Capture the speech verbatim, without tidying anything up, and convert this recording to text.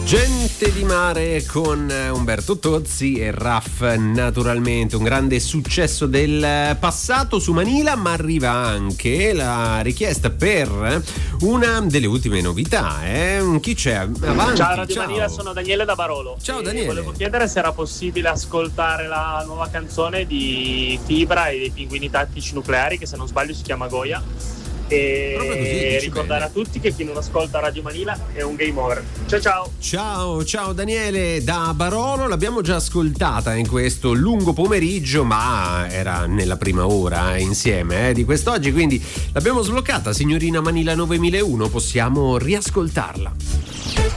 Gente di mare con Umberto Tozzi e Raff, naturalmente un grande successo del passato su Manila, ma arriva anche la richiesta per una delle ultime novità. Eh? Chi c'è? Avanti, ciao Radio ciao. Manila, sono Daniele da Barolo. Ciao e Daniele. Volevo chiedere se era possibile ascoltare la nuova canzone di Fibra e dei Pinguini Tattici Nucleari, che se non sbaglio si chiama Goya. E così, ricordare bene. a tutti che chi non ascolta Radio Manila è un game over. Ciao ciao. Ciao, ciao Daniele da Barolo, l'abbiamo già ascoltata in questo lungo pomeriggio, ma era nella prima ora eh, insieme eh, di quest'oggi, quindi l'abbiamo sbloccata, signorina Manila novemilauno, possiamo riascoltarla.